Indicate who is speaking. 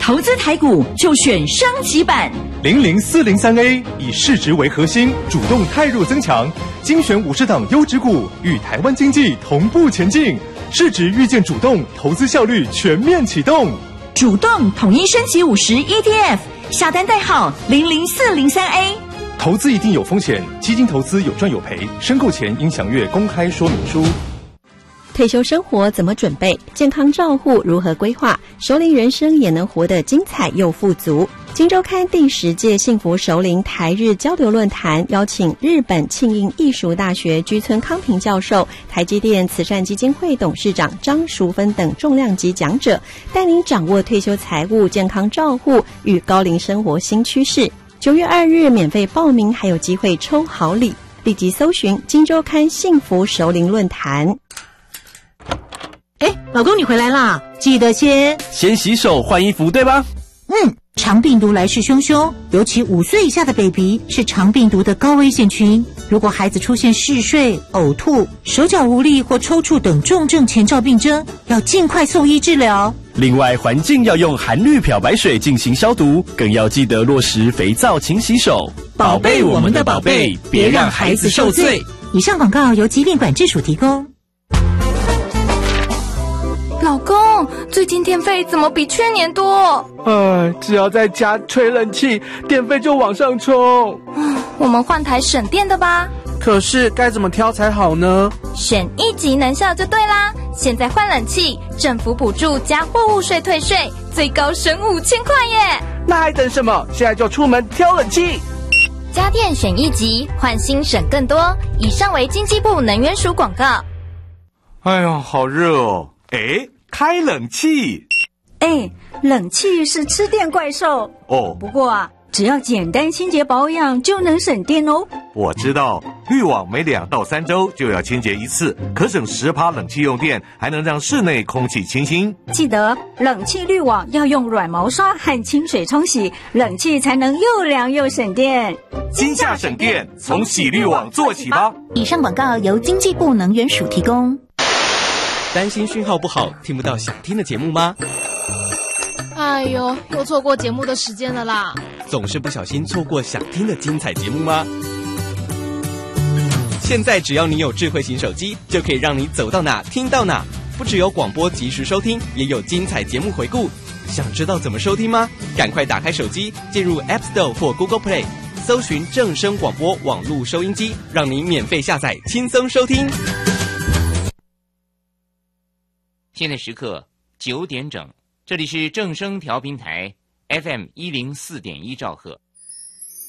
Speaker 1: 投资台股就选升级版
Speaker 2: 00403A， 以市值为核心，主动汰弱增强，精选50档优质股，与台湾经济同步前进。市值预见主动，投资效率全面启动。
Speaker 1: 主动统一升级50 ETF， 下单代号00403A。
Speaker 2: 投资一定有风险，基金投资有赚有赔，申购前应详阅公开说明书。
Speaker 3: 退休生活怎么准备？健康照护如何规划？熟龄人生也能活得精彩又富足。今周刊第10届幸福熟龄台日交流论坛邀请日本庆应艺术大学居村康平教授、台积电慈善基金会董事长张淑芬等重量级讲者，带您掌握退休财务、健康照护与高龄生活新趋势。9月2日免费报名，还有机会抽好礼，立即搜寻今周刊幸福熟龄论坛。
Speaker 4: 老公，你回来啦，记得先
Speaker 5: 洗手换衣服，对吧？
Speaker 4: 肠病毒来势汹汹，尤其5岁以下的 baby 是肠病毒的高危险群。如果孩子出现嗜睡、呕吐、手脚无力或抽搐等重症前兆病征，要尽快送医治疗。
Speaker 5: 另外，环境要用含氯漂白水进行消毒，更要记得落实肥皂勤洗手，宝贝我们的宝贝，别让孩子受罪。
Speaker 4: 以上广告由疾病管制署提供。
Speaker 6: 老公，最近电费怎么比去年多？
Speaker 7: 只要在家吹冷气，电费就往上冲。
Speaker 6: 我们换台省电的吧。
Speaker 7: 可是该怎么挑才好呢？
Speaker 6: 选一级能效就对啦。现在换冷气，政府补助加货物税退税，最高省5000块耶！
Speaker 7: 那还等什么？现在就出门挑冷气。
Speaker 6: 家电选一级，换新省更多。以上为经济部能源署广告。
Speaker 8: 哎呦，好热哦！开冷气。
Speaker 9: 冷气是吃电怪兽哦。不过只要简单清洁保养就能省电哦。
Speaker 8: 我知道，滤网每2到3周就要清洁一次，可省10%冷气用电，还能让室内空气清新。
Speaker 9: 记得冷气滤网要用软毛刷和清水冲洗，冷气才能又凉又省电。
Speaker 8: 今夏省电，从洗滤网做起吧。
Speaker 4: 以上广告由经济部能源署提供。
Speaker 10: 担心讯号不好，听不到想听的节目吗？
Speaker 11: 哎呦，又错过节目的时间了啦！
Speaker 10: 总是不小心错过想听的精彩节目吗？现在只要你有智慧型手机，就可以让你走到哪听到哪。不只有广播及时收听，也有精彩节目回顾。想知道怎么收听吗？赶快打开手机，进入 App Store 或 Google Play， 搜寻正声广播网络收音机，让你免费下载，轻松收听。
Speaker 12: 现在时刻9点整，这里是正声调频台 FM104.1兆赫。